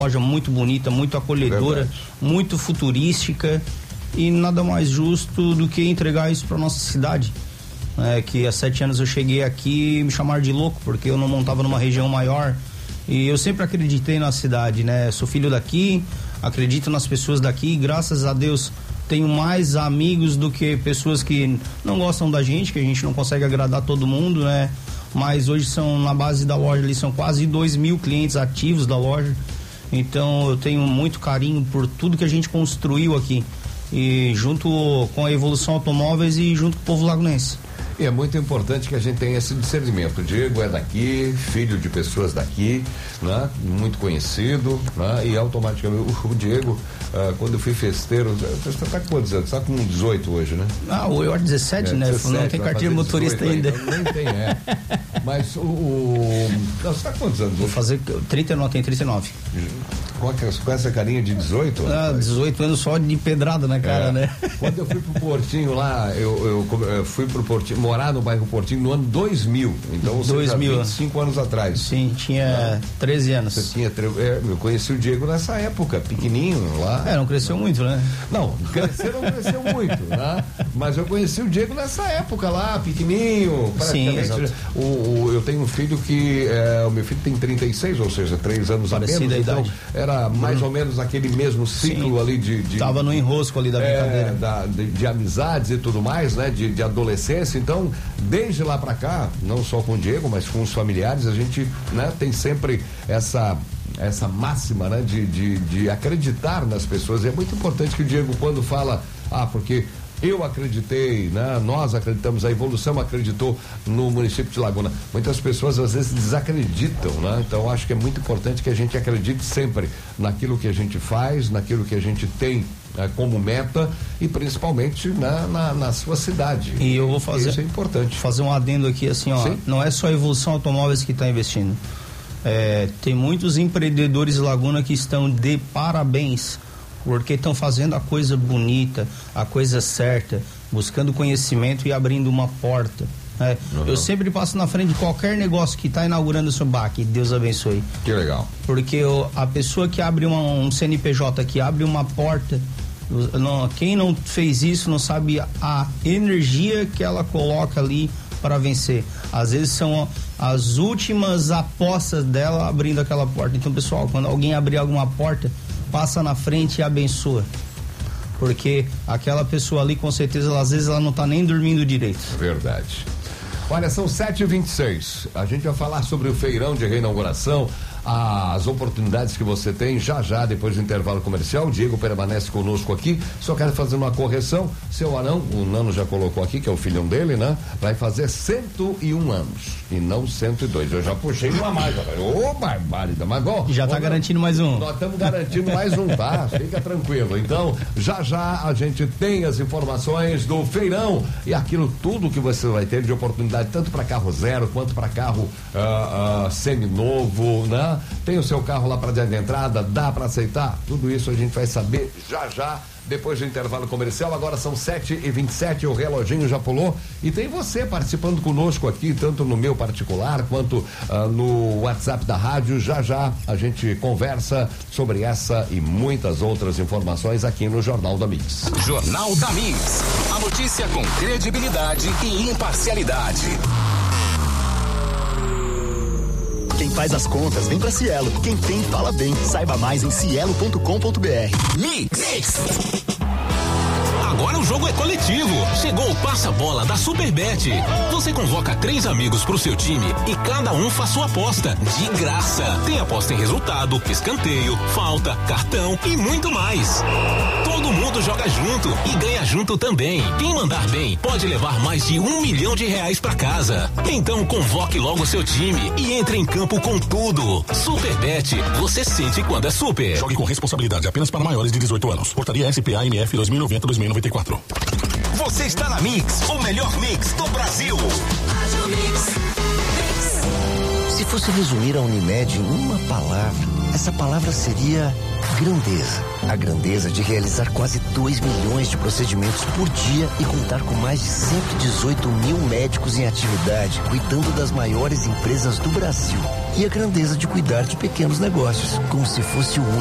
loja muito bonita, muito acolhedora, muito futurística, e nada mais justo do que entregar isso para nossa cidade. Que há 7 anos eu cheguei aqui e me chamaram de louco porque eu não montava numa região maior, e eu sempre acreditei na cidade, né? Sou filho daqui, acredito nas pessoas daqui, e graças a Deus tenho mais amigos do que pessoas que não gostam da gente, que a gente não consegue agradar todo mundo, né? Mas hoje são, na base da loja ali, são quase 2.000 clientes ativos da loja. Então eu tenho muito carinho por tudo que a gente construiu aqui, e junto com a Evolução Automóveis e junto com o povo lagunense. E é muito importante que a gente tenha esse discernimento. O Diego é daqui, filho de pessoas daqui, né? Muito conhecido, né? E automaticamente o Diego, quando eu fui festeiro, você tá com quantos anos? Você tá com 18 hoje, né? Eu era 17, né? 17, não tem carteira de motorista ainda. Nem tem, Mas não, você tá com quantos anos? Vou fazer 39, tem 39. Com essa carinha de 18? 18 anos só de pedrada na cara, né? Quando eu fui pro Portinho lá, eu fui pro Portinho, morar no bairro Portinho no ano 2000. Então, ou seja, 25 anos atrás. Sim, tinha 13 anos. Você tinha eu conheci o Diego nessa época, pequenininho lá. Não cresceu muito, né? Não cresceu muito, né? Mas eu conheci o Diego nessa época lá, pequenininho. Sim, exato. Eu tenho um filho que, o meu filho tem 36, ou seja, 3 anos Parecida a menos. Então, idade. Era mais ou menos aquele mesmo ciclo ali de tava no enrosco ali da brincadeira. De amizades e tudo mais, né? De adolescência. Então, desde lá pra cá, não só com o Diego, mas com os familiares, a gente, né, tem sempre essa máxima, né? De acreditar nas pessoas. E é muito importante que o Diego, quando fala, porque eu acreditei, né? Nós acreditamos, a Evolução acreditou no município de Laguna. Muitas pessoas às vezes desacreditam, né? Então acho que é muito importante que a gente acredite sempre naquilo que a gente faz, naquilo que a gente tem como meta, e principalmente na sua cidade. E eu vou fazer, isso é importante. Fazer um adendo aqui, assim, Sim? Não é só a Evolução Automóveis que está investindo. Tem muitos empreendedores de Laguna que estão de parabéns, porque estão fazendo a coisa bonita, a coisa certa, buscando conhecimento e abrindo uma porta. Eu sempre passo na frente de qualquer negócio que está inaugurando o seu bar, que Deus abençoe. Que legal. Porque a pessoa que abre um CNPJ, que abre uma porta, quem não fez isso não sabe a energia que ela coloca ali para vencer. Às vezes são as últimas apostas dela abrindo aquela porta. Então, pessoal, quando alguém abrir alguma porta, passa na frente e abençoa, porque aquela pessoa ali, com certeza, às vezes ela não está nem dormindo direito. Verdade. Olha, são 7h26. A gente vai falar sobre o feirão de reinauguração, as oportunidades que você tem já depois do intervalo comercial. O Diego permanece conosco aqui. Só quero fazer uma correção. Seu Arão, o Nano já colocou aqui, que é o filhão dele, né? Vai fazer 101 anos e não 102. Eu já puxei uma mais. Ô, barbaridade. Mas bom, já tá garantindo mais um. Nós estamos garantindo mais um, tá? Fica tranquilo. Então, já a gente tem as informações do feirão e aquilo tudo que você vai ter de oportunidade, tanto para carro zero quanto para carro seminovo, né? Tem o seu carro lá para dentro da entrada, dá para aceitar? Tudo isso a gente vai saber já depois do intervalo comercial. Agora são 7h27, o reloginho já pulou e tem você participando conosco aqui, tanto no meu particular quanto no WhatsApp da rádio. Já a gente conversa sobre essa e muitas outras informações aqui no Jornal da Mix. Jornal da Mix, a notícia com credibilidade e imparcialidade. Quem faz as contas vem pra Cielo. Quem tem, fala bem. Saiba mais em cielo.com.br. Mix. Agora o jogo é coletivo. Chegou o passa-bola da Superbet. Você convoca 3 amigos pro seu time e cada um faz sua aposta de graça. Tem aposta em resultado, escanteio, falta, cartão e muito mais. Todo mundo joga junto e ganha junto também. Quem mandar bem pode levar mais de R$1 milhão pra casa. Então convoque logo seu time e entre em campo com tudo. Superbet, você sente quando é super. Jogue com responsabilidade apenas para maiores de 18 anos. Portaria SPA-MF 2090-2094. Você está na Mix, o melhor mix do Brasil. Se fosse resumir a Unimed em uma palavra, essa palavra seria Grandeza. A grandeza de realizar quase 2 milhões de procedimentos por dia e contar com mais de 118 mil médicos em atividade, cuidando das maiores empresas do Brasil. E a grandeza de cuidar de pequenos negócios, como se fosse o